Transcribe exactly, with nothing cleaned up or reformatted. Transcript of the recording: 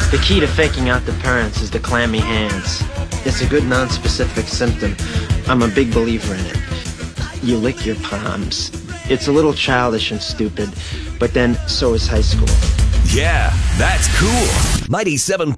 The key to faking out the parents is the clammy hands. It's a good non-specific symptom. I'm a big believer in it. You lick your palms. It's a little childish and stupid, but then so is high school. Yeah, that's cool. ninety-seven